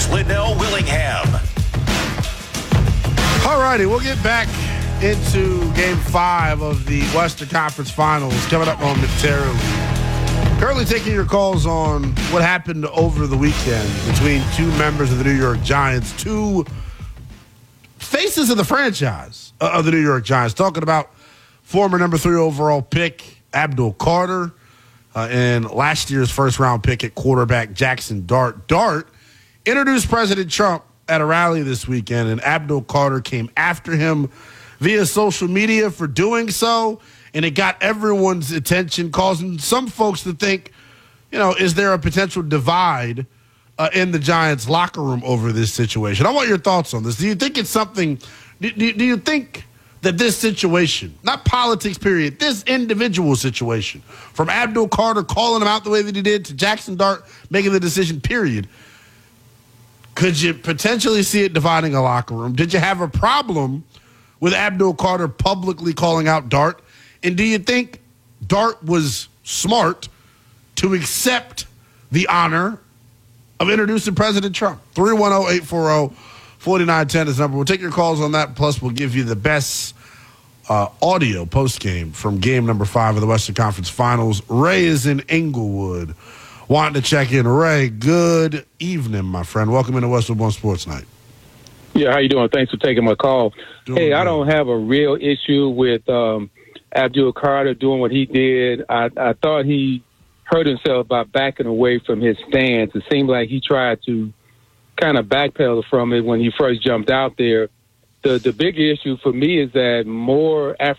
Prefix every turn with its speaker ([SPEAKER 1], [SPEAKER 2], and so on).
[SPEAKER 1] here's Liddell Willingham.
[SPEAKER 2] All righty, we'll get back into Game 5 of the Western Conference Finals coming up momentarily. Currently taking your calls on what happened over the weekend between two members of the New York Giants, two faces of the franchise of the New York Giants. Talking about former number 3 overall pick Abdul Carter and last year's first-round pick at quarterback Jackson Dart. Dart introduced President Trump at a rally this weekend, and Abdul Carter came after him via social media for doing so, and it got everyone's attention, causing some folks to think, is there a potential divide in the Giants locker room over this situation? I want your thoughts on this. Do you think it's something, do you think that this situation, not politics period, this individual situation, from Abdul Carter calling him out the way that he did to Jackson Dart making the decision period, could you potentially see it dividing a locker room? Did you have a problem with Abdul Carter publicly calling out Dart? And do you think Dart was smart to accept the honor of introducing President Trump? 310-840-4910 is the number. We'll take your calls on that. Plus, we'll give you the best audio post-game from game number 5 of the Western Conference Finals. Ray is in Inglewood wanting to check in. Ray, good evening, my friend. Welcome into Westwood One Sports Night.
[SPEAKER 3] Yeah, how you doing? Thanks for taking my call. I don't have a real issue with Abdul Carter doing what he did. I thought he hurt himself by backing away from his stance. It seemed like he tried to kind of backpedal from it when he first jumped out there. The big issue for me is that more